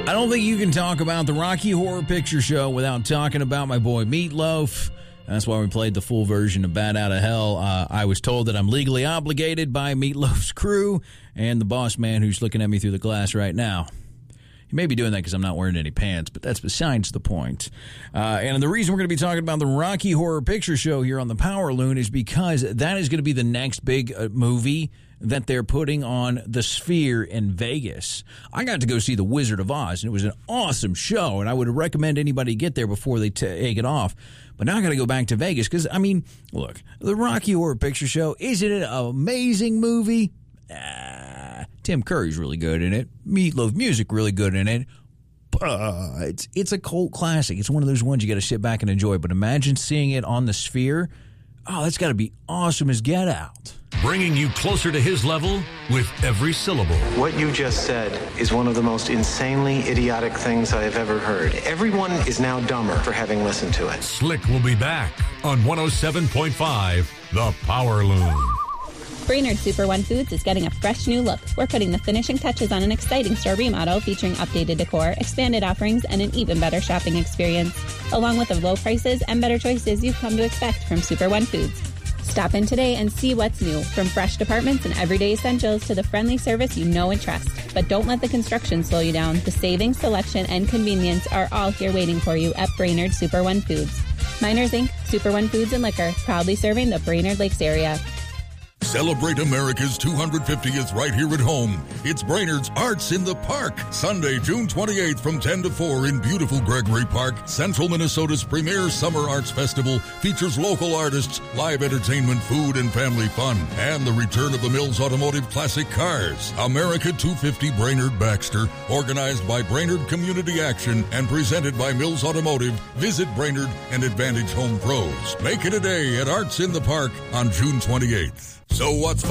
I don't think you can talk about the Rocky Horror Picture Show without talking about my boy Meatloaf. That's why we played the full version of Bat Out of Hell. I was told that I'm legally obligated by Meatloaf's crew and the boss man who's looking at me through the glass right now. He may be doing that because I'm not wearing any pants, but that's besides the point. And the reason we're going to be talking about the Rocky Horror Picture Show here on the Power Loon is because that is going to be the next big movie that they're putting on the Sphere in Vegas. I got to go see The Wizard of Oz, and it was an awesome show, and I would recommend anybody get there before they take it off. But now I got to go back to Vegas because, I mean, look, the Rocky Horror Picture Show, isn't it an amazing movie? Tim Curry's really good in it. Meatloaf music really good in it. It's a cult classic. It's one of those ones you got to sit back and enjoy. But imagine seeing it on the Sphere. Oh, that's got to be awesome as get out. Bringing you closer to his level with every syllable. What you just said is one of the most insanely idiotic things I have ever heard. Everyone is now dumber for having listened to it. Slick will be back on 107.5 The Power Loon. Brainerd Super One Foods is getting a fresh new look. We're putting the finishing touches on an exciting store remodel featuring updated decor, expanded offerings, and an even better shopping experience, along with the low prices and better choices you've come to expect from Super One Foods. Stop in today and see what's new, from fresh departments and everyday essentials to the friendly service you know and trust. But don't let the construction slow you down. The savings, selection, and convenience are all here waiting for you at Brainerd Super One Foods. Miners Inc., Super One Foods and Liquor, proudly serving the Brainerd Lakes area. Celebrate America's 250th right here at home. It's Brainerd's Arts in the Park. Sunday, June 28th from 10 to 4 in beautiful Gregory Park. Central Minnesota's premier summer arts festival features local artists, live entertainment, food, and family fun. And the return of the Mills Automotive Classic Cars. America 250 Brainerd Baxter, organized by Brainerd Community Action and presented by Mills Automotive. Visit Brainerd and Advantage Home Pros. Make it a day at Arts in the Park on June 28th. So what's